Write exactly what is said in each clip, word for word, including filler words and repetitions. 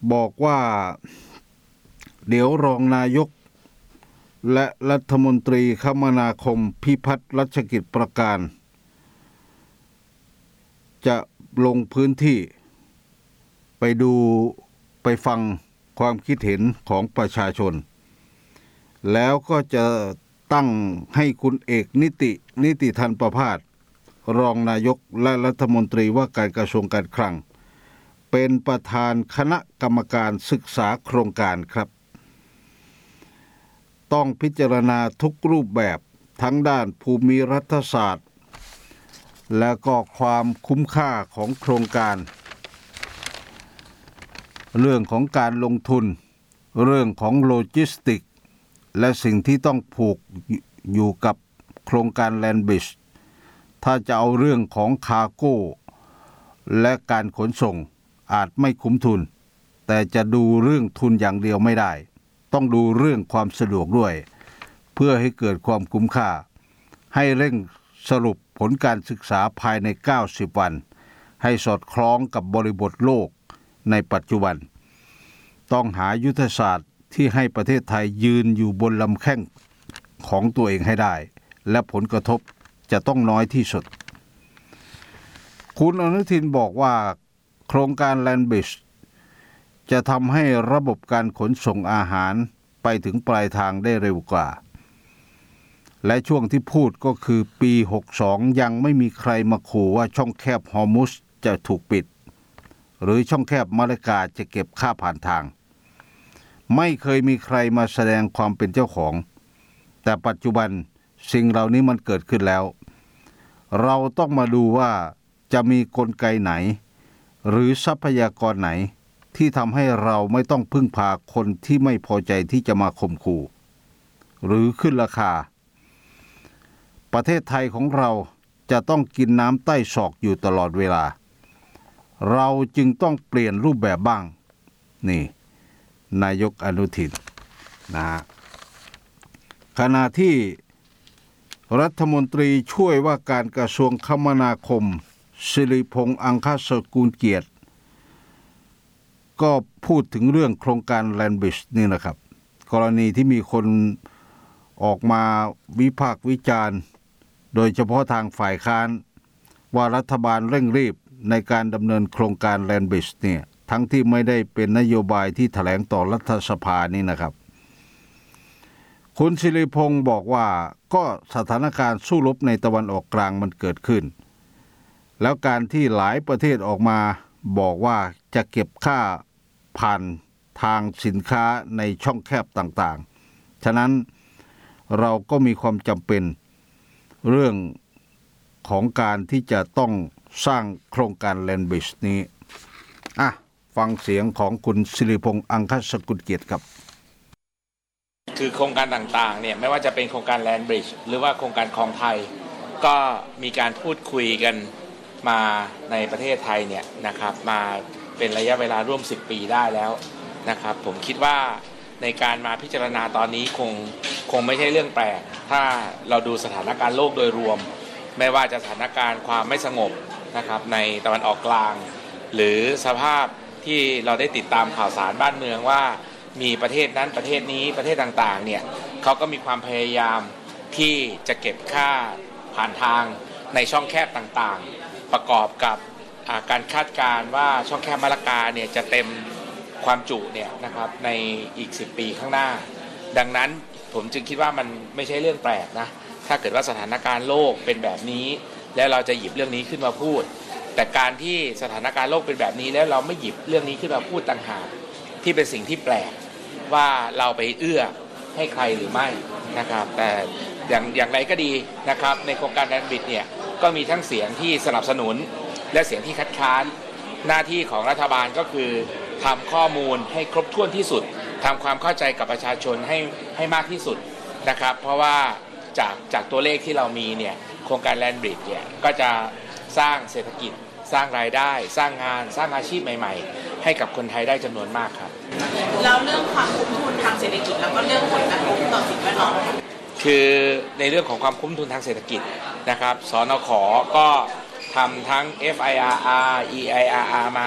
บอกว่าเดี๋ยวรองนายกและรัฐมนตรีคมนาคมพิพัฒน์รัชกิจประการจะลงพื้นที่ไปดูไปฟังความคิดเห็นของประชาชนแล้วก็จะตั้งให้คุณเอกนิตินิติธันประภาสรองนายกและรัฐมนตรีว่าการกระทรวงการคลังเป็นประธานคณะกรรมการศึกษาโครงการครับต้องพิจารณาทุกรูปแบบทั้งด้านภูมิรัฐศาสตร์และก็ความคุ้มค่าของโครงการเรื่องของการลงทุนเรื่องของโลจิสติกและสิ่งที่ต้องผูกอยู่กับโครงการแลนด์บริดจ์ถ้าจะเอาเรื่องของคาร์โก้และการขนส่งอาจไม่คุ้มทุนแต่จะดูเรื่องทุนอย่างเดียวไม่ได้ต้องดูเรื่องความสะดวกด้วยเพื่อให้เกิดความคุ้มค่าให้เร่งสรุปผลการศึกษาภายในเก้าสิบวันให้สอดคล้องกับบริบทโลกในปัจจุบันต้องหายุทธศาสตร์ที่ให้ประเทศไทยยืนอยู่บนลำแข้งของตัวเองให้ได้และผลกระทบจะต้องน้อยที่สุดคุณอนุทินบอกว่าโครงการแลนด์บริดจ์จะทำให้ระบบการขนส่งอาหารไปถึงปลายทางได้เร็วกว่าและช่วงที่พูดก็คือปีหกสิบสองยังไม่มีใครมาขู่ว่าช่องแคบฮอร์มุซจะถูกปิดหรือช่องแคบมะละกาจะเก็บค่าผ่านทางไม่เคยมีใครมาแสดงความเป็นเจ้าของแต่ปัจจุบันสิ่งเหล่านี้มันเกิดขึ้นแล้วเราต้องมาดูว่าจะมีกลไกไหนหรือทรัพยากรไหนที่ทำให้เราไม่ต้องพึ่งพาคนที่ไม่พอใจที่จะมาข่มขู่หรือขึ้นราคาประเทศไทยของเราจะต้องกินน้ำใต้ศอกอยู่ตลอดเวลาเราจึงต้องเปลี่ยนรูปแบบบ้างนี่นายกอนุทินนะขณะที่รัฐมนตรีช่วยว่าการกระทรวงคมนาคมสิริพงษ์อังคสกุลเกียรติก็พูดถึงเรื่องโครงการแลนด์บริดจ์นี่นะครับกรณีที่มีคนออกมาวิพากษ์วิจารณ์โดยเฉพาะทางฝ่ายค้านว่ารัฐบาลเร่งรีบในการดำเนินโครงการแลนด์บริดจ์เนี่ยทั้งที่ไม่ได้เป็นนโยบายที่แถลงต่อรัฐสภานี่นะครับคุณศิริพงษ์บอกว่าก็สถานการณ์สู้รบในตะวันออกกลางมันเกิดขึ้นแล้วการที่หลายประเทศออกมาบอกว่าจะเก็บค่าผ่านทางสินค้าในช่องแคบต่างๆฉะนั้นเราก็มีความจำเป็นเรื่องของการที่จะต้องสร้างโครงการแลนด์บริดจ์นี้อ่ะฟังเสียงของคุณศิริพงษ์อังคสกุลเกียรติครับคือโครงการต่างๆเนี่ยไม่ว่าจะเป็นโครงการแลนด์บริดจ์หรือว่าโครงการคลองไทยก็มีการพูดคุยกันมาในประเทศไทยเนี่ยนะครับมาเป็นระยะเวลาร่วมสิบปีได้แล้วนะครับผมคิดว่าในการมาพิจารณาตอนนี้คงคงไม่ใช่เรื่องแปลกถ้าเราดูสถานการณ์โลกโดยรวมไม่ว่าจะสถานการณ์ความไม่สงบนะครับในตะวันออกกลางหรือสภาพที่เราได้ติดตามข่าวสารบ้านเมืองว่ามีประเทศนั้นประเทศนี้ประเทศต่างๆเนี่ยเขาก็มีความพยายามที่จะเก็บค่าผ่านทางในช่องแคบต่างๆประกอบกับการคาดการณ์ว่าช่องแคบมะละกาเนี่ยจะเต็มความจุเนี่ยนะครับในอีกสิบปีข้างหน้าดังนั้นผมจึงคิดว่ามันไม่ใช่เรื่องแปลกนะถ้าเกิดว่าสถานการณ์โลกเป็นแบบนี้แล้วเราจะหยิบเรื่องนี้ขึ้นมาพูดแต่การที่สถานการณ์โลกเป็นแบบนี้แล้วเราไม่หยิบเรื่องนี้ขึ้นมาพูดต่างหากที่เป็นสิ่งที่แปลกว่าเราไปเอื้อให้ใครหรือไม่นะครับแต่อย่างอย่างไรก็ดีนะครับในโครงการแลนด์บริดจ์เนี่ยก็มีทั้งเสียงที่สนับสนุนและเสียงที่คัดค้านหน้าที่ของรัฐบาลก็คือทำข้อมูลให้ครบถ้วนที่สุดทำความเข้าใจกับประชาชนให้ให้มากที่สุดนะครับเพราะว่าจากจากตัวเลขที่เรามีเนี่ยโครงการแลนด์บริดจ์เนี่ยก็จะสร้างเศรษฐกิจสร้างรายได้สร้างงานสร้างอาชีพใหม่ๆให้กับคนไทยได้จำนวนมากครับแล้วเรื่องความคุ้มทุนทางเศรษฐกิจแล้วก็เรื่องผลกระทบต่อสิ่งแวดล้อมคือในเรื่องของความคุ้มทุนทางเศรษฐกิจนะครับสนข.ก็ทำทั้ง เอฟ ไอ อาร์ อาร์ อี ไอ อาร์ อาร์ มา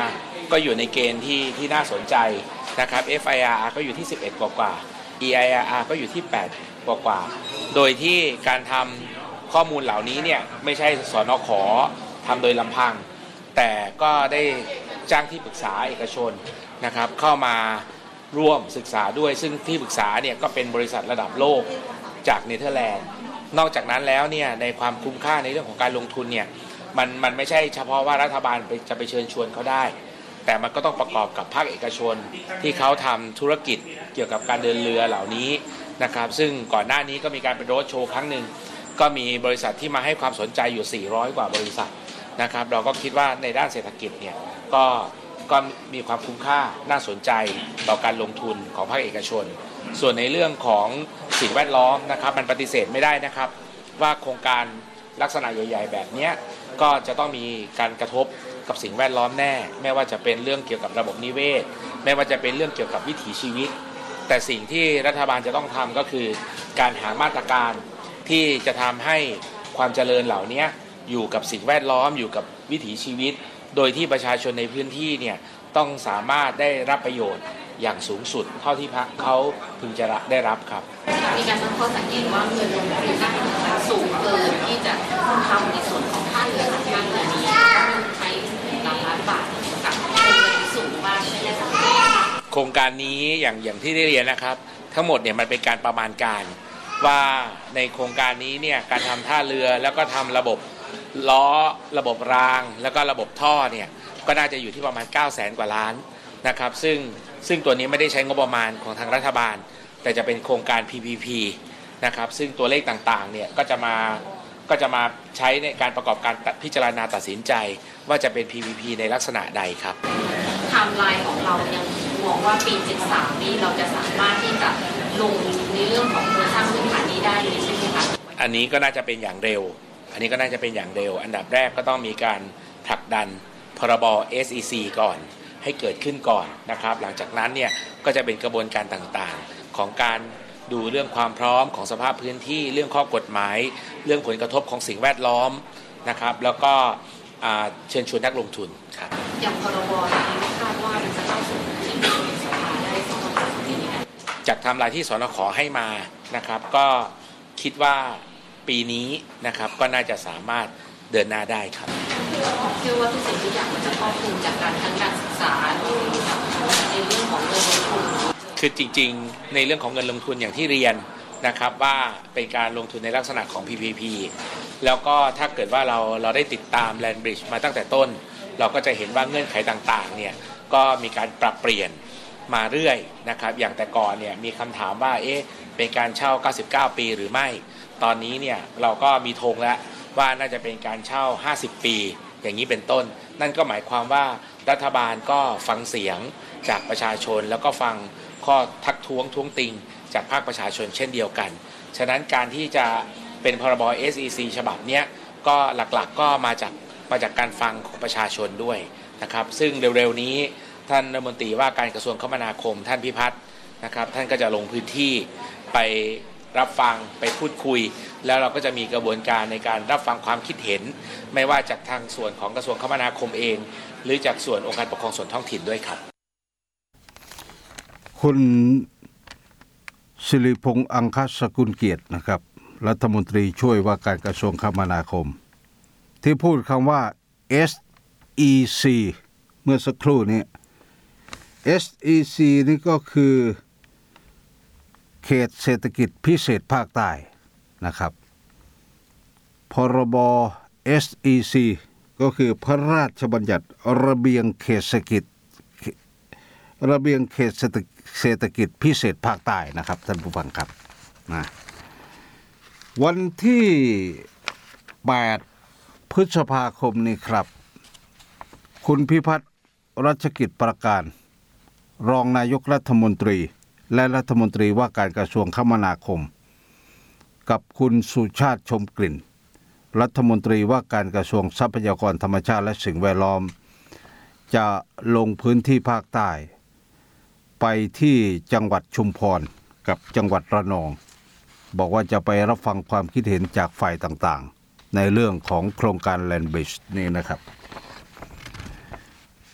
ก็อยู่ในเกณฑ์ที่ที่น่าสนใจนะครับ เอฟ ไอ อาร์ ก็อยู่ที่สิบเอ็ดกว่าๆ อี ไอ อาร์ ก็อยู่ที่แปดกว่าๆโดยที่การทำข้อมูลเหล่านี้เนี่ยไม่ใช่สนข.ทำโดยลำพังแต่ก็ได้จ้างที่ปรึกษาเอกชนนะครับเข้ามาร่วมศึกษาด้วยซึ่งที่ปรึกษาเนี่ยก็เป็นบริษัทระดับโลกจากเนเธอร์แลนด์นอกจากนั้นแล้วเนี่ยในความคุ้มค่าในเรื่องของการลงทุนเนี่ยมันมันไม่ใช่เฉพาะว่ารัฐบาลจะไปเชิญชวนเขาได้แต่มันก็ต้องประกอบกับภาคเอกชนที่เขาทำธุรกิจเกี่ยวกับการเดินเรือเหล่านี้นะครับซึ่งก่อนหน้านี้ก็มีการเป็นโรดโชว์ครั้งหนึ่งก็มีบริษัทที่มาให้ความสนใจอยู่สี่ร้อยกว่าบริษัทนะครับเราก็คิดว่าในด้านเศรษฐกิจเนี่ยก็ก็มีความคุ้มค่าน่าสนใจต่อการลงทุนของภาคเอกชนส่วนในเรื่องของสิ่งแวดล้อมนะครับมันปฏิเสธไม่ได้นะครับว่าโครงการลักษณะใหญ่ๆแบบนี้ก็จะต้องมีการกระทบกับสิ่งแวดล้อมแน่ไม่ว่าจะเป็นเรื่องเกี่ยวกับระบบนิเวศไม่ว่าจะเป็นเรื่องเกี่ยวกับวิถีชีวิตแต่สิ่งที่รัฐบาลจะต้องทำก็คือการหามาตรการที่จะทำให้ความเจริญเหล่านี้อยู่กับสิ่งแวดล้อมอยู่กับวิถีชีวิตโดยที่ประชาชนในพื้นที่เนี่ยต้องสามารถได้รับประโยชน์อย่างสูงสุดเท่าที่พรรคเขาพึงจะได้รับครับมีการตั้งข้อสังเกตว่าเงินลงทุนสูงเกินที่จะทำในส่วนของท่าเรือท่าเรือนี้ใช้หลักล้านบาทกับเงินสูงมากใช่ไหมคะโครงการนี้อย่างอย่างที่ได้เรียนนะครับทั้งหมดเนี่ยมันเป็นการประมาณการว่าในโครงการนี้เนี่ยการทำท่าเรือแล้วก็ทำระบบล้อระบบรางแล้วก็ระบบท่อเนี่ยก็น่าจะอยู่ที่ประมาณ เก้าแสน กว่าล้านนะครับซึ่งซึ่งตัวนี้ไม่ได้ใช้งบประมาณของทางรัฐบาลแต่จะเป็นโครงการ พี พี พี นะครับซึ่งตัวเลขต่างๆเนี่ยก็จะมาก็จะมาใช้ในการประกอบการพิจารณาตัดสินใจว่าจะเป็น พี พี พี ในลักษณะใดครับไทม์ไลน์ของเรายังมองว่าปีเจ็ดสิบสามนี้เราจะสามารถที่จะลงในเรื่องของโครงสร้างพื้นฐานนี้ได้เลยใช่ไหมคะอันนี้ก็น่าจะเป็นอย่างเร็วอันนี้ก็น่าจะเป็นอย่างเร็วอันดับแรกก็ต้องมีการผลักดันพรบ เอส อี ซี ก่อนให้เกิดขึ้นก่อนนะครับหลังจากนั้นเนี่ยก็จะเป็นกระบวนการต่างๆของการดูเรื่องความพร้อมของสภาพพื้นที่เรื่องข้อกฎหมายเรื่องผลกระทบของสิ่งแวดล้อมนะครับแล้วก็เชิญชวนนักลงทุนครับอย่างพรบนี้คาดว่ามันจะเข้าสู่ที่ประชุมสภาได้สักประมาณปีนี้จากไทม์ไลน์ที่สนข.ให้มานะครับก็คิดว่าปีนี้นะครับก็น่าจะสามารถเดินหน้าได้ครับเชื่อว่าทุกสิ่งทุกอย่างมันจะครอบคลุมจากการทั้งการศึกษาในเรื่องของเงินลงทุนคือจริงๆในเรื่องของเงินลงทุนอย่างที่เรียนนะครับว่าเป็นการลงทุนในลักษณะของ พี พี พี แล้วก็ถ้าเกิดว่าเราเราได้ติดตาม Land Bridge มาตั้งแต่ต้นเราก็จะเห็นว่าเงื่อนไขต่างๆเนี่ยก็มีการปรับเปลี่ยนมาเรื่อยนะครับอย่างแต่ก่อนเนี่ยมีคำถามว่าเอ๊ะเป็นการเช่าเก้าสิบเก้าปีหรือไม่ตอนนี้เนี่ยเราก็มีธงแล้วว่าน่าจะเป็นการเช่าห้าสิบปีอย่างนี้เป็นต้นนั่นก็หมายความว่ารัฐบาลก็ฟังเสียงจากประชาชนแล้วก็ฟังข้อทักท้วงท้วงติงจากภาคประชาชนเช่นเดียวกันฉะนั้นการที่จะเป็นพรบ เอส อี ซี ฉบับนี้ก็หลักๆก็มาจากมาจากการฟังของประชาชนด้วยนะครับซึ่งเร็วๆนี้ท่านรัฐมนตรีว่าการกระทรวงคมนาคมท่านพิพัฒน์นะครับท่านก็จะลงพื้นที่ไปรับฟังไปพูดคุยแล้วเราก็จะมีกระบวนการในการรับฟังความคิดเห็นไม่ว่าจากทางส่วนของกระทรวงคมนาคมเองหรือจากส่วนองค์การปกครองส่วนท้องถิ่นด้วยครับคุณสิริพงษ์อังคสกุลเกียรตินะครับรัฐมนตรีช่วยว่าการกระทรวงคมนาคมที่พูดคำว่า เอส อี ซี เมื่อสักครู่นี้ เอส อี ซี นี่ก็คือเขตเศรษฐกิจพิเศษภาคใต้นะครับพรบ เอส อี ซี ก็คือพระราชบัญญัติระเบียงเขตเศรษฐกิจระเบียงเขตเศรษฐกิจพิเศษภาคใต้นะครับท่านผู้ฟังครับนะวันที่แปดพฤษภาคมนี้ครับคุณพิพัฒน์รัชกิจประการรองนายกรัฐมนตรีและรัฐมนตรีว่าการกระทรวงคมนาคมกับคุณสุชาติชมกลิ่นรัฐมนตรีว่าการกระทรวงทรัพยากรธรรมชาติและสิ่งแวดล้อมจะลงพื้นที่ภาคใต้ไปที่จังหวัดชุมพรกับจังหวัดระนองบอกว่าจะไปรับฟังความคิดเห็นจากฝ่ายต่างๆในเรื่องของโครงการ Land Bridge นี่นะครับ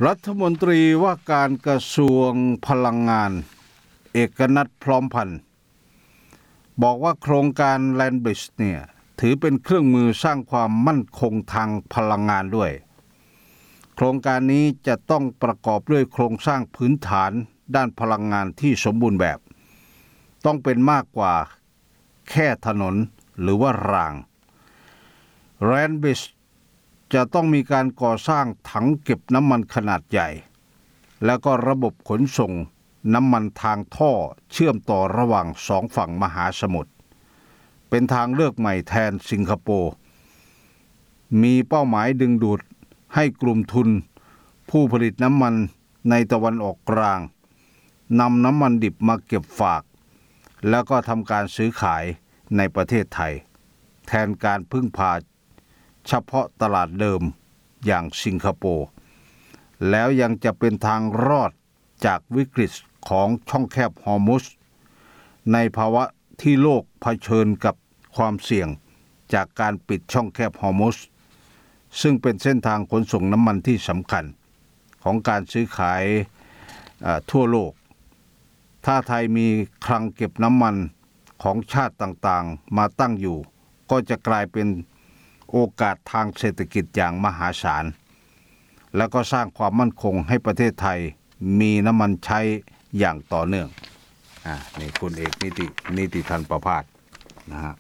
รัฐมนตรีว่าการกระทรวงพลังงานเอกนัทพร้อมพันธ์บอกว่าโครงการ Land Bridge เนี่ยถือเป็นเครื่องมือสร้างความมั่นคงทางพลังงานด้วยโครงการนี้จะต้องประกอบด้วยโครงสร้างพื้นฐานด้านพลังงานที่สมบูรณ์แบบต้องเป็นมากกว่าแค่ถนนหรือว่าราง Land Bridge จะต้องมีการก่อสร้างถังเก็บน้ำมันขนาดใหญ่แล้วก็ระบบขนส่งน้ำมันทางท่อเชื่อมต่อระหว่างสองฝั่งมหาสมุทรเป็นทางเลือกใหม่แทนสิงคโปร์มีเป้าหมายดึงดูดให้กลุ่มทุนผู้ผลิตน้ำมันในตะวันออกกลางนำน้ำมันดิบมาเก็บฝากแล้วก็ทำการซื้อขายในประเทศไทยแทนการพึ่งพาเฉพาะตลาดเดิมอย่างสิงคโปร์แล้วยังจะเป็นทางรอดจากวิกฤตของช่องแคบฮอร์มุซในภาวะที่โลกเผชิญกับความเสี่ยงจากการปิดช่องแคบฮอร์มุซซึ่งเป็นเส้นทางขนส่งน้ำมันที่สำคัญของการซื้อขายทั่วโลกถ้าไทยมีคลังเก็บน้ำมันของชาติต่างๆมาตั้งอยู่ก็จะกลายเป็นโอกาสทางเศรษฐกิจอย่างมหาศาลแล้วก็สร้างความมั่นคงให้ประเทศไทยมีน้ำมันใช้อย่างต่อเนื่องอ่านี่คุณเอกนิตินิติธันประภาสนะฮะ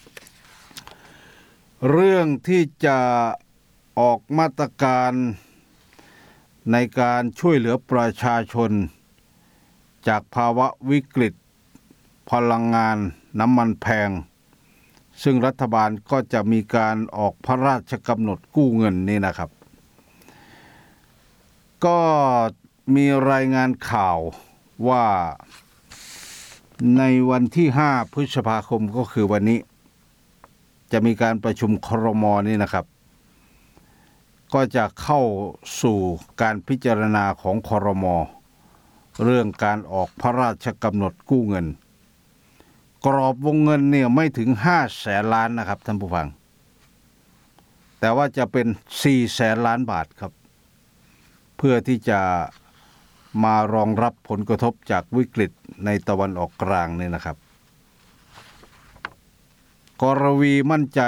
เรื่องที่จะออกมาตรการในการช่วยเหลือประชาชนจากภาวะวิกฤตพลังงานน้ำมันแพงซึ่งรัฐบาลก็จะมีการออกพระราชกำหนดกู้เงินนี่นะครับก็มีรายงานข่าวว่าในวันที่ห้าพฤษภาคมก็คือวันนี้จะมีการประชุมครม.นี่นะครับก็จะเข้าสู่การพิจารณาของครม.เรื่องการออกพระราชกำหนดกู้เงินกรอบวงเงินเนี่ยไม่ถึงห้าแสนล้านนะครับท่านผู้ฟังแต่ว่าจะเป็นสี่แสนล้านบาทครับเพื่อที่จะมารองรับผลกระทบจากวิกฤตในตะวันออกกลางนี่นะครับกรวีมั่นใจ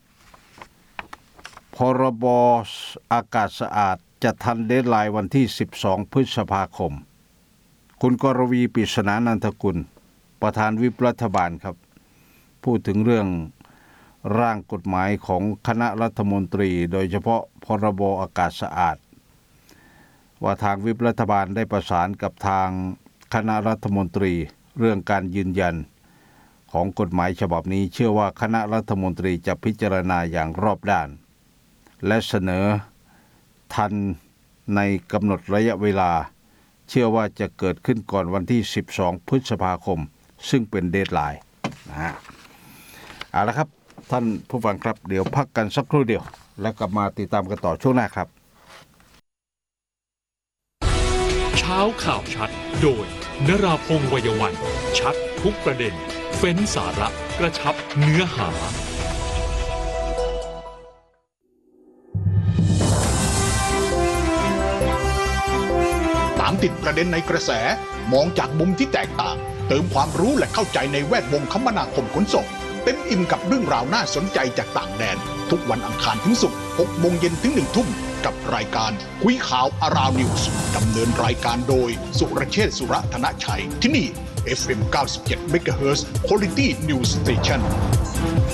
พรบอากาศสะอาดจะทันเดดไลน์วันที่สิบสองพฤษภาคมคุณกรวีปริศนานันทกุลประธานวิปรัฐบาลครับพูดถึงเรื่องร่างกฎหมายของคณะรัฐมนตรีโดยเฉพาะพรบอากาศสะอาดว่าทางวิปรัฐบาลได้ประสานกับทางคณะรัฐมนตรีเรื่องการยืนยันของกฎหมายฉบับนี้เชื่อว่าคณะรัฐมนตรีจะพิจารณาอย่างรอบด้านและเสนอทันในกำหนดระยะเวลาเชื่อว่าจะเกิดขึ้นก่อนวันที่สิบสองพฤษภาคมซึ่งเป็นเดดไลน์นะฮะเอาละครับท่านผู้ฟังครับเดี๋ยวพักกันสักครู่เดียวแล้วกลับมาติดตามกันต่อช่วงหน้าครับเช้าข่าวชัดโดยนราพงษ์วัยวันชัดทุกประเด็นเฟ้นสาระกระชับเนื้อหาตามติดประเด็นในกระแสมองจากมุมที่แตกต่างเติมความรู้และเข้าใจในแวดวงคมนาคมขนส่งเต็มอิ่มกับเรื่องราวน่าสนใจจากต่างแดนทุกวันอังคารถึงศุกร์หกโมงเย็นถึงหนึ่งทุ่มกับรายการคุยข่าวอาราวนิวส์ดำเนินรายการโดยสุรเชษฐ์สุรธนชัยที่นี่ เอฟ เอ็ม เก้าสิบเจ็ด เมกะเฮิรตซ์ Quality News Station